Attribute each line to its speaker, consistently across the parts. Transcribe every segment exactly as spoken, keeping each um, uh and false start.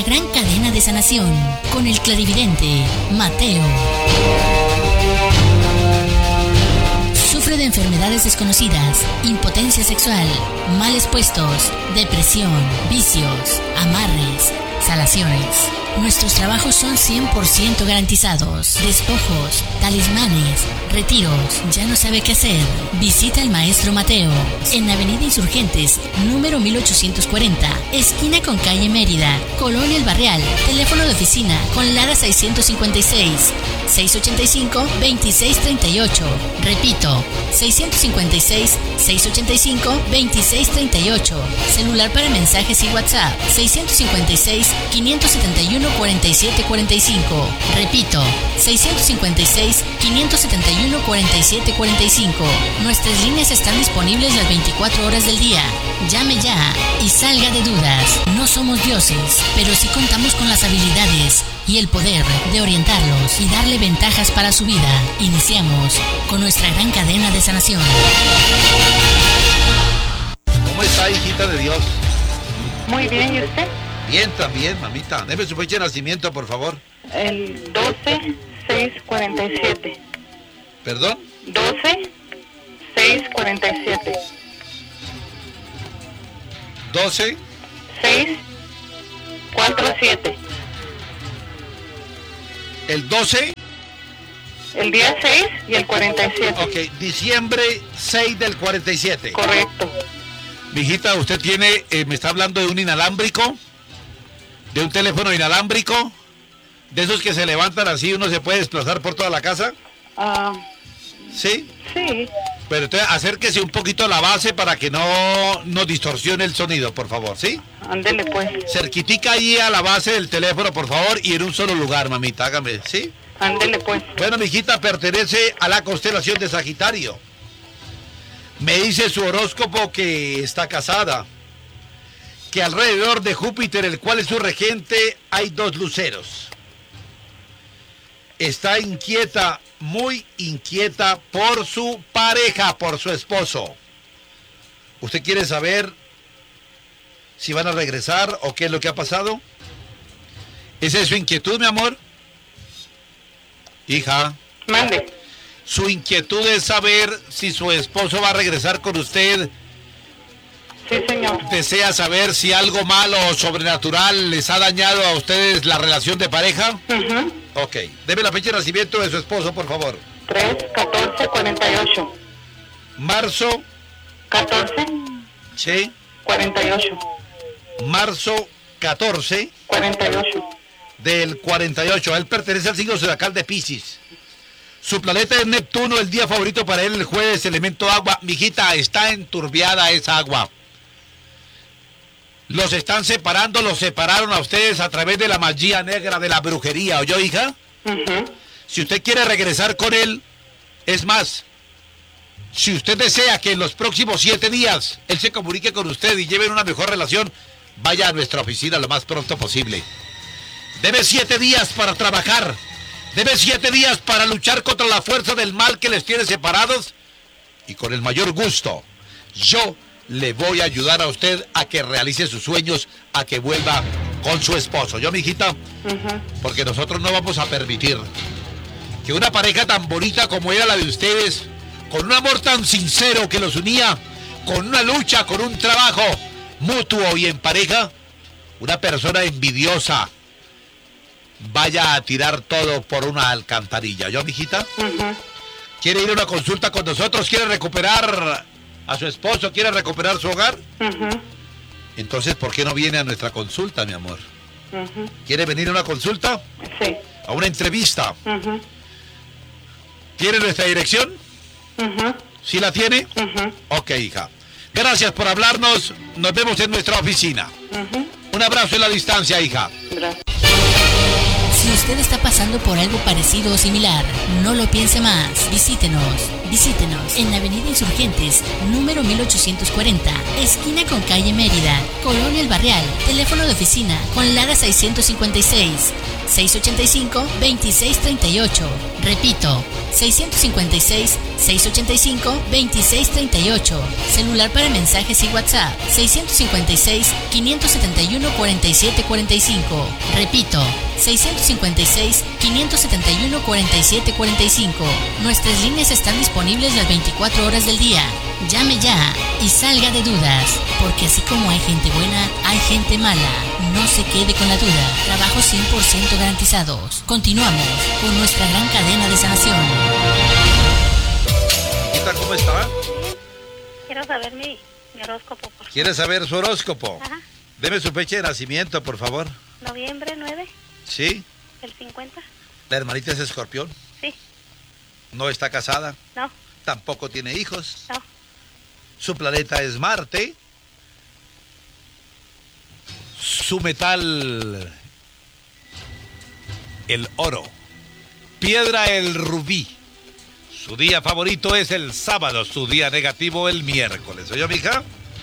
Speaker 1: gran cadena de sanación con el clarividente Mateo. Sufre de enfermedades desconocidas, impotencia sexual, males puestos, depresión, vicios, amarres, salaciones. Nuestros trabajos son cien por ciento garantizados. Despojos, talismanes, retiros. ¿Ya no sabe qué hacer? Visita al Maestro Mateo en Avenida Insurgentes, número mil ochocientos cuarenta, esquina con calle Mérida, Colonia El Barrial. Teléfono de oficina con Lara seiscientos cincuenta y seis, seiscientos ochenta y cinco, veintiséis treinta y ocho. Repito, seiscientos cincuenta y seis, seiscientos ochenta y cinco, veintiséis treinta y ocho. Celular para mensajes y WhatsApp seiscientos cincuenta y seis, quinientos setenta y uno, cuarenta y siete cuarenta y cinco. Repito, seiscientos cincuenta y seis, quinientos setenta y uno, cuarenta y siete cuarenta y cinco. Nuestras líneas están disponibles las veinticuatro horas del día. Llame ya y salga de dudas. No somos dioses, pero sí contamos con las habilidades y el poder de orientarlos y darle ventajas para su vida. Iniciamos con nuestra gran cadena de sanación.
Speaker 2: ¿Cómo está, hijita de Dios?
Speaker 3: Muy bien, ¿y usted?
Speaker 2: Bien, también, mamita. Deme su fecha de nacimiento, por favor.
Speaker 3: El doce, seis, cuarenta y siete.
Speaker 2: ¿Perdón?
Speaker 3: doce, seis, cuarenta y siete.
Speaker 2: doce.
Speaker 3: seis, cuatro, siete.
Speaker 2: ¿El doce?
Speaker 3: El día seis y el cuarenta y siete.
Speaker 2: Ok, diciembre seis del cuarenta y siete.
Speaker 3: Correcto.
Speaker 2: Mijita, ¿usted tiene, eh, me está hablando de un inalámbrico? ¿De un teléfono inalámbrico? ¿De esos que se levantan así y uno se puede desplazar por toda la casa?
Speaker 3: Ah,
Speaker 2: ¿Sí?
Speaker 3: sí.
Speaker 2: Pero entonces acérquese un poquito a la base para que no nos distorsione el sonido, por favor, ¿sí?
Speaker 3: Ándele pues.
Speaker 2: Cerquitica ahí a la base del teléfono, por favor, y en un solo lugar, mamita, hágame, ¿sí?
Speaker 3: Ándele pues.
Speaker 2: Bueno, mijita, pertenece a la constelación de Sagitario. Me dice su horóscopo que está casada, que alrededor de Júpiter, el cual es su regente, hay dos luceros. Está inquieta, muy inquieta por su pareja, por su esposo. ¿Usted quiere saber si van a regresar o qué es lo que ha pasado? ¿Esa es su inquietud, mi amor? Hija.
Speaker 3: Mande.
Speaker 2: Su inquietud es saber si su esposo va a regresar con usted.
Speaker 3: Sí, señor.
Speaker 2: ¿Desea saber si algo malo o sobrenatural les ha dañado a ustedes la relación de pareja?
Speaker 3: Uh-huh.
Speaker 2: Ok. Deme la fecha de nacimiento de su esposo, por favor.
Speaker 3: tres, catorce, cuarenta y ocho.
Speaker 2: Marzo.
Speaker 3: catorce.
Speaker 2: Sí.
Speaker 3: cuarenta y ocho.
Speaker 2: Marzo catorce.
Speaker 3: cuarenta y ocho.
Speaker 2: Del cuarenta y ocho. Él pertenece al signo zodiacal de Piscis. Su planeta es Neptuno, el día favorito para él el jueves, elemento agua. Mijita, está enturbiada esa agua. Los están separando, los separaron a ustedes a través de la magia negra de la brujería, ¿oyó, hija?
Speaker 3: Uh-huh.
Speaker 2: Si usted quiere regresar con él, es más, si usted desea que en los próximos siete días él se comunique con usted y lleven una mejor relación, vaya a nuestra oficina lo más pronto posible. Debe siete días para trabajar, debe siete días para luchar contra la fuerza del mal que les tiene separados, y con el mayor gusto, yo le voy a ayudar a usted a que realice sus sueños, a que vuelva con su esposo. ¿Yo, mijita?
Speaker 3: Uh-huh.
Speaker 2: Porque nosotros no vamos a permitir que una pareja tan bonita como era la de ustedes, con un amor tan sincero que los unía, con una lucha, con un trabajo mutuo y en pareja, una persona envidiosa vaya a tirar todo por una alcantarilla. ¿Yo, mijita?
Speaker 3: Uh-huh.
Speaker 2: ¿Quiere ir a una consulta con nosotros? ¿Quiere recuperar a su esposo? ¿Quiere recuperar su hogar?
Speaker 3: Uh-huh.
Speaker 2: Entonces, ¿por qué no viene a nuestra consulta, mi amor?
Speaker 3: Uh-huh.
Speaker 2: ¿Quiere venir a una consulta?
Speaker 3: Sí.
Speaker 2: ¿A una entrevista?
Speaker 3: Uh-huh.
Speaker 2: ¿Tiene nuestra dirección?
Speaker 3: Uh-huh.
Speaker 2: ¿Sí la tiene?
Speaker 3: Uh-huh.
Speaker 2: Ok, hija. Gracias por hablarnos. Nos vemos en nuestra oficina.
Speaker 3: Uh-huh.
Speaker 2: Un abrazo en la distancia, hija.
Speaker 3: Gracias.
Speaker 1: Si usted está pasando por algo parecido o similar, no lo piense más. Visítenos, visítenos en Avenida Insurgentes, número mil ochocientos cuarenta, esquina con calle Mérida, Colonia El Barrial. Teléfono de oficina con Lara seiscientos cincuenta y seis, seis ocho cinco, dos seis tres ocho. Repito, seis cinco seis, seis ocho cinco, dos seis tres ocho. Celular para mensajes y WhatsApp, seis cinco seis, cinco siete uno, cuatro siete cuatro cinco. Repito, seis cinco seis, cinco siete uno, cuatro siete cuatro cinco. Nuestras líneas están disponibles las veinticuatro horas del día. Llame ya y salga de dudas, porque así como hay gente buena, hay gente mala. No se quede con la duda. Trabajos cien por ciento garantizados. Continuamos con nuestra gran cadena de sanación.
Speaker 2: ¿Cómo está?
Speaker 3: Quiero saber mi, mi horóscopo, por favor.
Speaker 2: ¿Quiere saber su horóscopo?
Speaker 3: Ajá.
Speaker 2: Deme su fecha de nacimiento, por favor.
Speaker 3: Noviembre nueve,
Speaker 2: ¿Sí?
Speaker 3: el cincuenta.
Speaker 2: ¿La hermanita es escorpión?
Speaker 3: Sí.
Speaker 2: ¿No está casada?
Speaker 3: No.
Speaker 2: ¿Tampoco tiene hijos?
Speaker 3: No.
Speaker 2: Su planeta es Marte. Su metal, el oro. Piedra, el rubí. Su día favorito es el sábado, su día negativo el miércoles. ¿Oye, mija?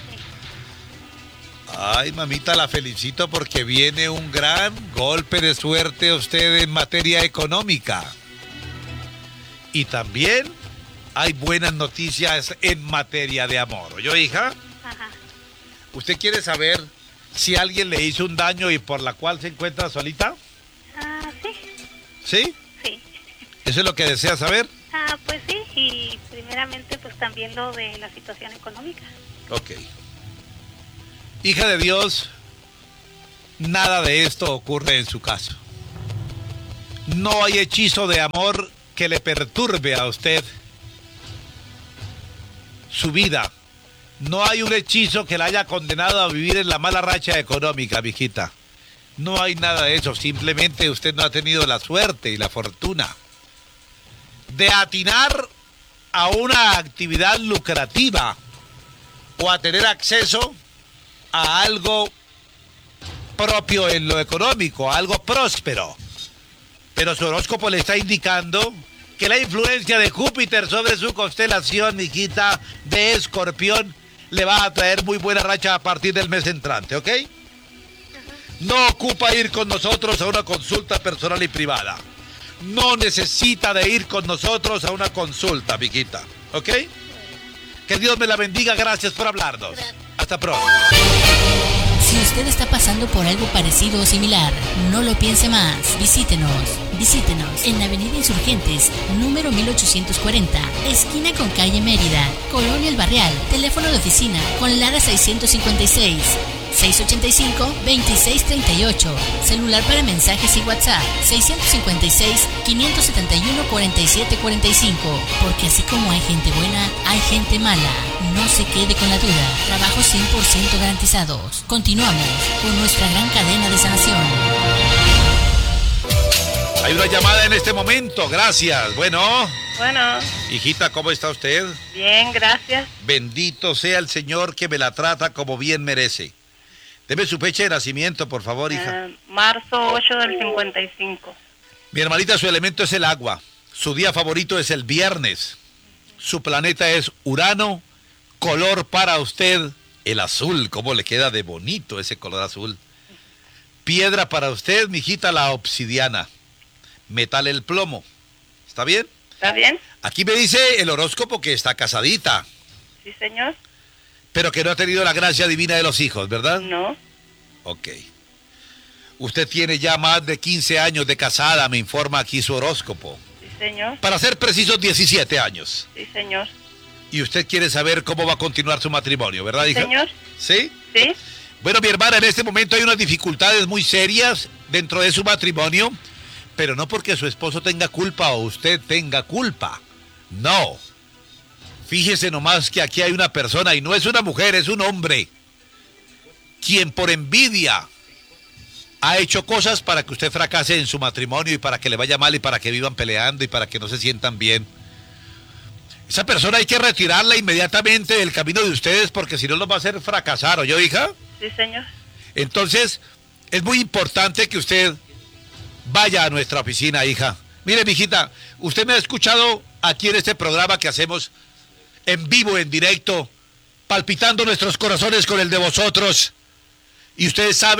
Speaker 2: Ay, mamita, la felicito porque viene un gran golpe de suerte a usted en materia económica. Y también hay buenas noticias en materia de amor. ¿Oye, hija?
Speaker 3: Ajá.
Speaker 2: ¿Usted quiere saber si alguien le hizo un daño y por la cual se encuentra solita?
Speaker 3: Ah, sí.
Speaker 2: ¿Sí?
Speaker 3: Sí.
Speaker 2: ¿Eso es lo que desea saber?
Speaker 3: Ah, pues sí, y primeramente pues también lo de la situación económica.
Speaker 2: Ok. Hija de Dios, nada de esto ocurre en su caso. No hay hechizo de amor que le perturbe a usted su vida. No hay un hechizo que la haya condenado a vivir en la mala racha económica, mijita. No hay nada de eso, simplemente usted no ha tenido la suerte y la fortuna de atinar a una actividad lucrativa o a tener acceso a algo propio en lo económico, a algo próspero. Pero su horóscopo le está indicando que la influencia de Júpiter sobre su constelación, mijita, de Escorpión, le va a traer muy buena racha a partir del mes entrante, ¿ok? No ocupa ir con nosotros a una consulta personal y privada. No necesita de ir con nosotros a una consulta, mijita, ¿ok? Que Dios me la bendiga, gracias por hablarnos. Hasta pronto.
Speaker 1: Si usted está pasando por algo parecido o similar, no lo piense más. Visítenos, visítenos en la Avenida Insurgentes, número mil ochocientos cuarenta, esquina con calle Mérida, Colonia El Barrial. Teléfono de oficina con Lara seiscientos cincuenta y seis, seis ocho cinco, dos seis tres ocho. Celular para mensajes y WhatsApp, seis cinco seis, cinco siete uno, cuatro siete cuatro cinco. Porque así como hay gente buena, hay gente mala. No se quede con la duda. Trabajos cien por ciento garantizados. Continuamos con nuestra gran cadena de sanación.
Speaker 2: Hay una llamada en este momento, gracias. Bueno,
Speaker 3: Bueno,
Speaker 2: hijita, ¿cómo está usted?
Speaker 3: bien, gracias.
Speaker 2: Bendito sea el Señor que me la trata como bien merece. Deme su fecha de nacimiento, por favor, hija.
Speaker 3: Eh, marzo ocho del cincuenta y cinco.
Speaker 2: Mi hermanita, su elemento es el agua. Su día favorito es el viernes. Su planeta es Urano. Color para usted, el azul. ¿Cómo le queda de bonito ese color azul? Piedra para usted, mijita, la obsidiana. Metal, el plomo. ¿Está bien?
Speaker 3: ¿Está bien?
Speaker 2: Aquí me dice el horóscopo que está casadita,
Speaker 3: Sí, señor.
Speaker 2: pero que no ha tenido la gracia divina de los hijos, ¿verdad?
Speaker 3: No.
Speaker 2: Ok. Usted tiene ya más de quince años de casada, me informa aquí su horóscopo.
Speaker 3: Sí, señor.
Speaker 2: Para ser precisos, diecisiete años.
Speaker 3: Sí, señor.
Speaker 2: Y usted quiere saber cómo va a continuar su matrimonio, ¿verdad, hija?
Speaker 3: Señor.
Speaker 2: ¿Sí?
Speaker 3: Sí.
Speaker 2: Bueno, mi hermana, en este momento hay unas dificultades muy serias dentro de su matrimonio, pero no porque su esposo tenga culpa o usted tenga culpa. No. Fíjese nomás que aquí hay una persona, y no es una mujer, es un hombre, quien por envidia ha hecho cosas para que usted fracase en su matrimonio y para que le vaya mal y para que vivan peleando y para que no se sientan bien. Esa persona hay que retirarla inmediatamente del camino de ustedes porque si no los va a hacer fracasar, ¿oyó, hija?
Speaker 3: Sí, señor.
Speaker 2: Entonces, es muy importante que usted vaya a nuestra oficina, hija. Mire, mijita, usted me ha escuchado aquí en este programa que hacemos en vivo, en directo, palpitando nuestros corazones con el de vosotros. Y ustedes saben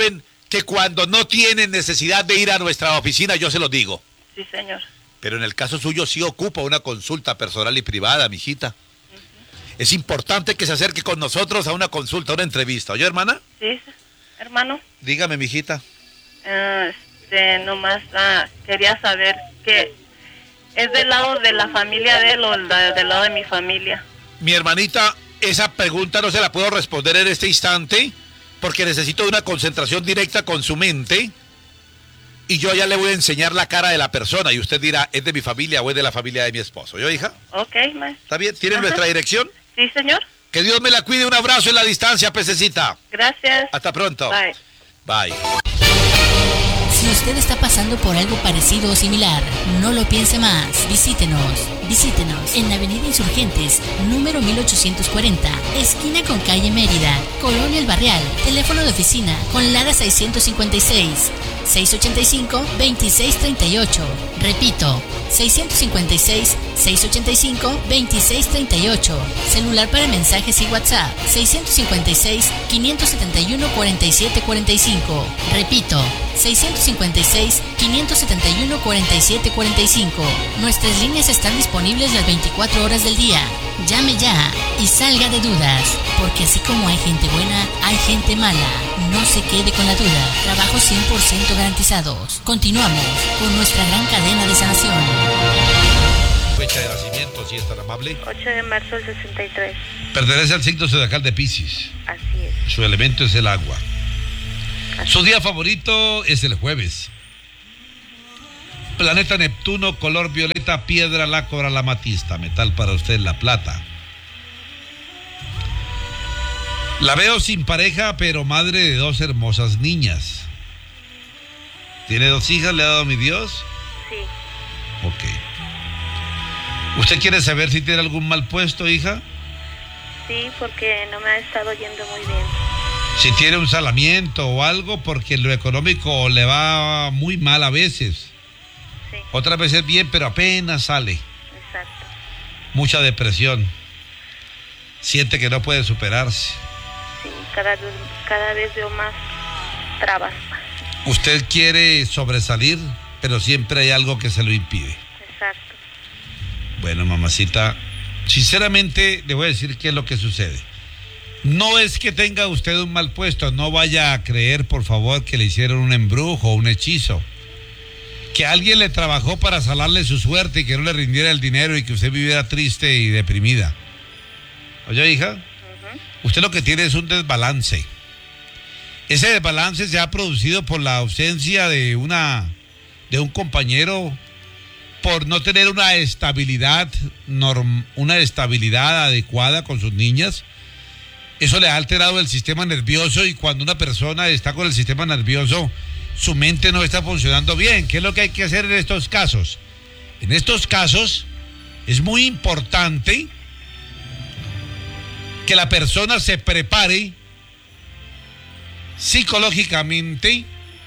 Speaker 2: que cuando no tienen necesidad de ir a nuestra oficina, yo se los digo.
Speaker 4: Sí, señor.
Speaker 2: Pero en el caso suyo sí ocupa una consulta personal y privada, mijita. Uh-huh. Es importante que se acerque con nosotros a una consulta, a una entrevista. ¿Oye, hermana?
Speaker 4: Sí, hermano.
Speaker 2: Dígame, mijita.
Speaker 4: Uh, este, nomás uh, quería saber que es del lado de la familia de él o del lado de mi familia.
Speaker 2: Mi hermanita, esa pregunta no se la puedo responder en este instante porque necesito una concentración directa con su mente. Y yo ya le voy a enseñar la cara de la persona y usted dirá, ¿es de mi familia o es de la familia de mi esposo? ¿Yo, hija?
Speaker 4: Ok, maestro.
Speaker 2: ¿Está bien? ¿Tiene
Speaker 4: Ajá.
Speaker 2: nuestra dirección?
Speaker 4: Sí, señor.
Speaker 2: Que Dios me la cuide. Un abrazo en la distancia, pececita.
Speaker 4: Gracias.
Speaker 2: Hasta pronto.
Speaker 4: Bye.
Speaker 2: Bye.
Speaker 1: Si usted está pasando por algo parecido o similar, no lo piense más. Visítenos. Visítenos en la Avenida Insurgentes, número mil ochocientos cuarenta, esquina con calle Mérida, Colonia El Barrial. Teléfono de oficina con Lara seiscientos cincuenta y seis, seiscientos ochenta y cinco, veintiséis treinta y ocho. Repito, seiscientos cincuenta y seis, seiscientos ochenta y cinco, veintiséis treinta y ocho. Celular para mensajes y WhatsApp, seiscientos cincuenta y seis, quinientos setenta y uno, cuarenta y siete cuarenta y cinco. Repito, seiscientos cincuenta y seis, quinientos setenta y uno, cuarenta y siete cuarenta y cinco. Nuestras líneas están disponibles las veinticuatro horas del día. Llame ya y salga de dudas, porque así como hay gente buena, hay gente mala. No se quede con la duda. Trabajos cien por ciento garantizados. Continuamos con nuestra gran cadena de sanación.
Speaker 2: Fecha de nacimiento, si es tan amable.
Speaker 3: ocho de marzo del sesenta y tres.
Speaker 2: Pertenece al signo zodiacal de Piscis.
Speaker 3: Así es.
Speaker 2: Su elemento es el agua.
Speaker 3: Así
Speaker 2: Su día favorito es el jueves. Planeta Neptuno, color violeta, piedra, lácora, la amatista. Metal para usted, la plata. La veo sin pareja, pero madre de dos hermosas niñas. ¿Tiene dos hijas? ¿Le ha dado mi Dios?
Speaker 3: Sí.
Speaker 2: Ok. ¿Usted quiere saber si tiene algún mal puesto, hija?
Speaker 3: Sí, porque no me ha estado yendo muy bien.
Speaker 2: Si tiene un salamiento o algo, porque lo económico le va muy mal a veces.
Speaker 3: Sí.
Speaker 2: Otras veces bien, pero apenas sale.
Speaker 3: Exacto.
Speaker 2: Mucha depresión. Siente que no puede superarse.
Speaker 3: Sí, cada, cada vez veo más trabas.
Speaker 2: Usted quiere sobresalir, pero siempre hay algo que se lo impide.
Speaker 3: Exacto.
Speaker 2: Bueno, mamacita, sinceramente le voy a decir qué es lo que sucede. No es que tenga usted un mal puesto, no vaya a creer, por favor, que le hicieron un embrujo o un hechizo. Que alguien le trabajó para salarle su suerte y que no le rindiera el dinero y que usted viviera triste y deprimida. Oye, hija, uh-huh. Usted lo que tiene es un desbalance. Ese desbalance se ha producido por la ausencia de una de un compañero, por no tener una estabilidad norm, una estabilidad adecuada con sus niñas. Eso le ha alterado el sistema nervioso y cuando una persona está con el sistema nervioso, su mente no está funcionando bien. ¿Qué es lo que hay que hacer en estos casos? En estos casos es muy importante que la persona se prepare psicológicamente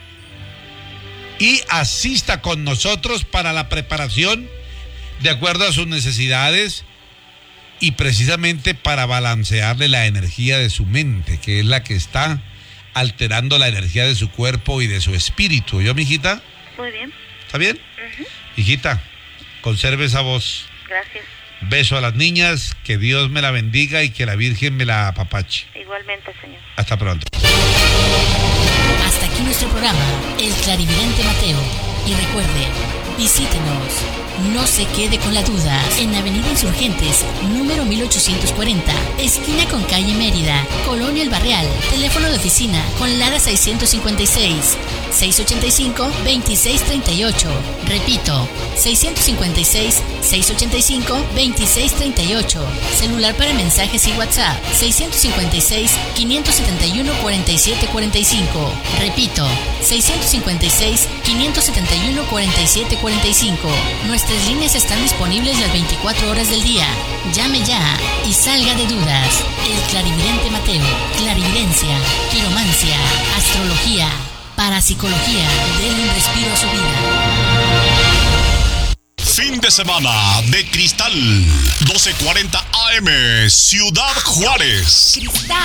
Speaker 2: y asista con nosotros para la preparación de acuerdo a sus necesidades y precisamente para balancearle la energía de su mente, que es la que está alterando la energía de su cuerpo y de su espíritu. ¿Yo, mijita?
Speaker 3: Muy bien.
Speaker 2: ¿Está bien?
Speaker 3: Uh-huh.
Speaker 2: Hijita, conserve esa voz.
Speaker 3: Gracias.
Speaker 2: Beso a las niñas, que Dios me la bendiga y que la Virgen me la apapache.
Speaker 3: Igualmente, señor.
Speaker 2: Hasta pronto.
Speaker 1: Hasta aquí nuestro programa, El Clarividente Mateo. Y recuerde, visítenos. No se quede con la duda. En Avenida Insurgentes, número mil ochocientos cuarenta, esquina con calle Mérida, Colonia El Barrial. Teléfono de oficina con Lara seiscientos cincuenta y seis, seiscientos ochenta y cinco, veintiséis treinta y ocho. Repito, seiscientos cincuenta y seis, seiscientos ochenta y cinco, veintiséis treinta y ocho. Celular para mensajes y WhatsApp, seiscientos cincuenta y seis, quinientos setenta y uno, cuarenta y siete cuarenta y cinco. Repito, seiscientos cincuenta y seis, quinientos setenta y uno, cuarenta y siete cuarenta y cinco. Nuestras líneas están disponibles las veinticuatro horas del día. Llame ya y salga de dudas. El Clarividente Mateo. Clarividencia, quiromancia, astrología, parapsicología. Denle un respiro a su vida.
Speaker 5: Fin de semana de Cristal. doce cuarenta A M, Ciudad Juárez.
Speaker 1: Cristal.